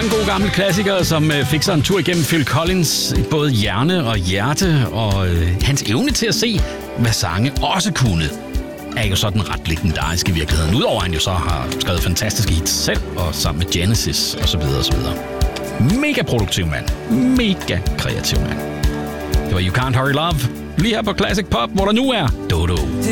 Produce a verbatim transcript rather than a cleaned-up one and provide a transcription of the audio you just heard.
mange gode gamle klassikere, som øh, fik sig en tur igennem Phil Collins, både hjerne og hjerte, og øh, hans evne til at se, hvad sange også kunne, er jo sådan ret legendarisk i virkeligheden. Udover at han jo så har skrevet fantastiske hits selv, og sammen med Genesis osv. osv. Mega produktiv mand. Mega kreativ mand. Det var You Can't Hurry Love, lige her på Classic Pop, hvor der nu er Dodo.